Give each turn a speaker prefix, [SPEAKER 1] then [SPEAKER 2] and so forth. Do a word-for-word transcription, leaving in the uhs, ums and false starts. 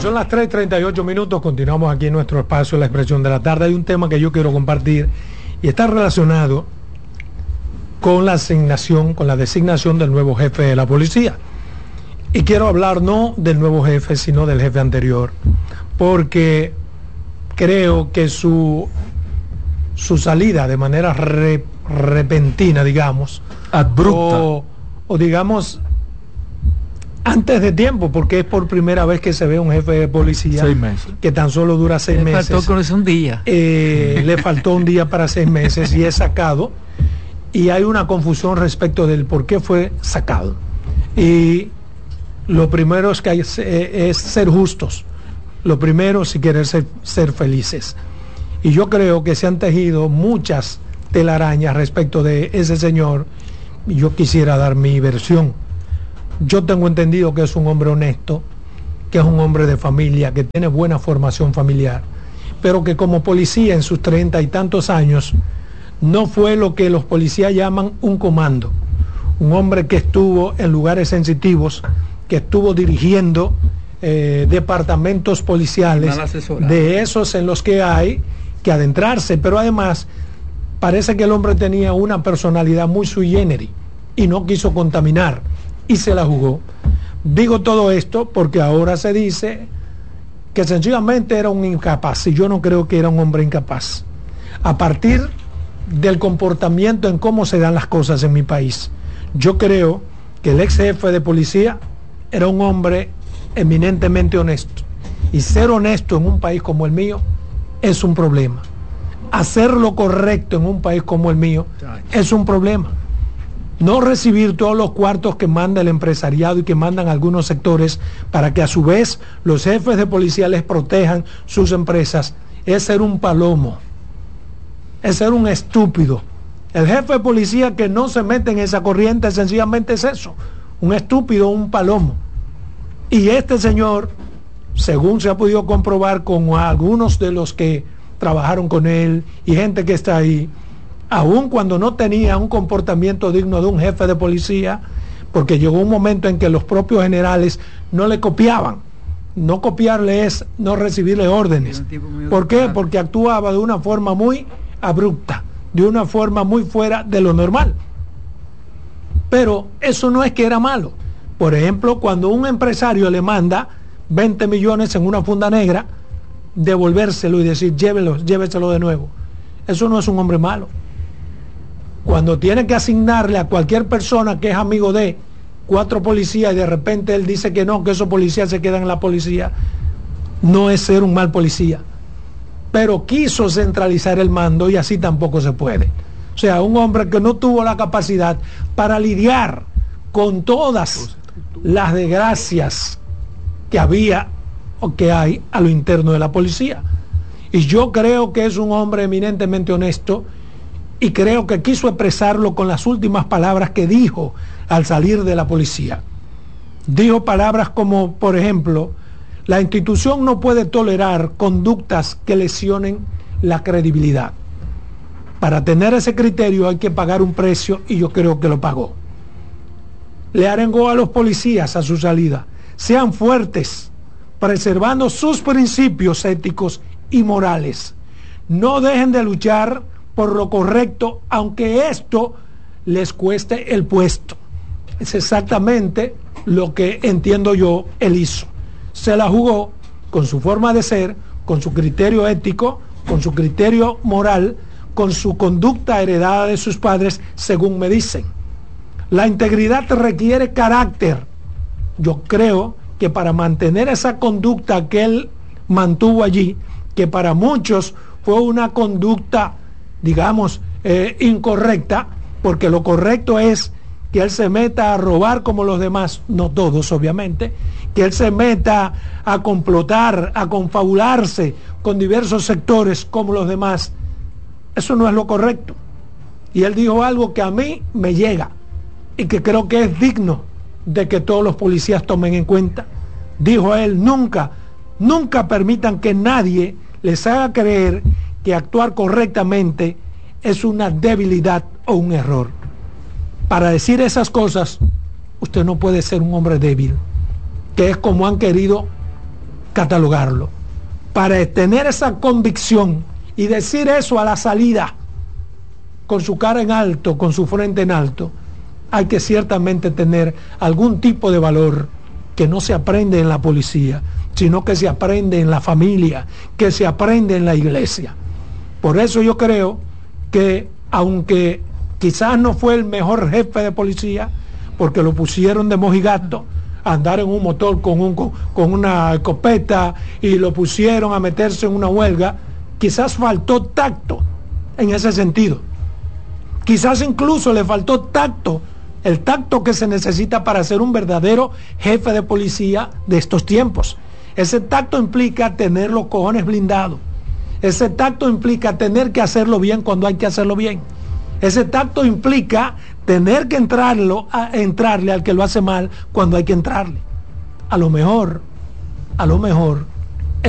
[SPEAKER 1] Son las tres y treinta y ocho minutos, continuamos aquí en nuestro espacio La Expresión de la Tarde. Hay un tema que yo quiero compartir y está relacionado con la asignación, con la designación del nuevo jefe de la policía. Y quiero hablar no del nuevo jefe, sino del jefe anterior, porque creo que su, su salida de manera re, repentina, digamos,
[SPEAKER 2] abrupta,
[SPEAKER 1] o, o digamos antes de tiempo, porque es por primera vez que se ve un jefe de policía
[SPEAKER 2] seis meses.
[SPEAKER 1] que tan solo dura seis
[SPEAKER 3] le
[SPEAKER 1] meses.
[SPEAKER 3] Faltó con eso un día.
[SPEAKER 1] Eh, le faltó un día para seis meses y es sacado. Y hay una confusión respecto del por qué fue sacado. Y lo primero es que hay, eh, es ser justos. Lo primero, si querer ser, ser felices. Y yo creo que se han tejido muchas telarañas respecto de ese señor. Y yo quisiera dar mi versión. Yo tengo entendido que es un hombre honesto, que es un hombre de familia, que tiene buena formación familiar, pero que como policía en sus treinta y tantos años no fue lo que los policías llaman un comando. Un hombre que estuvo en lugares sensitivos, que estuvo dirigiendo eh, departamentos policiales, de esos en los que hay que adentrarse, pero además parece que el hombre tenía una personalidad muy sui generis y no quiso contaminar y se la jugó. Digo todo esto porque ahora se dice que sencillamente era un incapaz, y yo no creo que era un hombre incapaz. A partir del comportamiento en cómo se dan las cosas en mi país, yo creo que el ex jefe de policía era un hombre eminentemente honesto, y ser honesto en un país como el mío es un problema. Hacer lo correcto en un país como el mío es un problema. No recibir todos los cuartos que manda el empresariado y que mandan algunos sectores para que a su vez los jefes de policía les protejan sus empresas es ser un palomo, es ser un estúpido. El jefe de policía que no se mete en esa corriente sencillamente es eso, un estúpido, un palomo. Y este señor, según se ha podido comprobar con algunos de los que trabajaron con él y gente que está ahí, aun cuando no tenía un comportamiento digno de un jefe de policía, porque llegó un momento en que los propios generales no le copiaban. No copiarle es no recibirle órdenes. ¿Por qué? Porque actuaba de una forma muy abrupta, de una forma muy fuera de lo normal. Pero eso no es que era malo. Por ejemplo, cuando un empresario le manda veinte millones en una funda negra, devolvérselo y decir llévelo, lléveselo de nuevo. Eso no es un hombre malo. Cuando tiene que asignarle a cualquier persona que es amigo de cuatro policías y de repente él dice que no, que esos policías se quedan en la policía, no es ser un mal policía. Pero quiso centralizar el mando y así tampoco se puede. O sea, un hombre que no tuvo la capacidad para lidiar con todas las desgracias que había o que hay a lo interno de la policía. Y yo creo que es un hombre eminentemente honesto, y creo que quiso expresarlo con las últimas palabras que dijo al salir de la policía. Dijo palabras como, por ejemplo, la institución no puede tolerar conductas que lesionen la credibilidad. Para tener ese criterio hay que pagar un precio, y yo creo que lo pagó. Le arengó a los policías a su salida: sean fuertes, preservando sus principios éticos y morales. No dejen de luchar por lo correcto, aunque esto les cueste el puesto. Es exactamente lo que entiendo yo él hizo. Se la jugó con su forma de ser, con su criterio ético, con su criterio moral, con su conducta heredada de sus padres, según me dicen. La integridad requiere carácter. Yo creo que para mantener esa conducta que él mantuvo allí, que para muchos fue una conducta, digamos, eh, incorrecta, porque lo correcto es que él se meta a robar como los demás, no todos obviamente, que él se meta a complotar, a confabularse con diversos sectores como los demás. Eso no es lo correcto. Y él dijo algo que a mí me llega y que creo que es digno de que todos los policías tomen en cuenta. Dijo él: nunca, nunca permitan que nadie les haga creer que actuar correctamente es una debilidad o un error. Para decir esas cosas, usted no puede ser un hombre débil, que es como han querido catalogarlo. Para tener esa convicción y decir eso a la salida, con su cara en alto, con su frente en alto, hay que ciertamente tener algún tipo de valor que no se aprende en la policía, sino que se aprende en la familia, que se aprende en la iglesia. Por eso yo creo que, aunque quizás no fue el mejor jefe de policía, porque lo pusieron de mojigato, a andar en un motor con, un, con, con una escopeta, y lo pusieron a meterse en una huelga, quizás faltó tacto en ese sentido. Quizás incluso le faltó tacto, el tacto que se necesita para ser un verdadero jefe de policía de estos tiempos. Ese tacto implica tener los cojones blindados. Ese tacto implica tener que hacerlo bien cuando hay que hacerlo bien. Ese tacto implica tener que entrarlo, a, entrarle al que lo hace mal cuando hay que entrarle. A lo mejor, a lo mejor,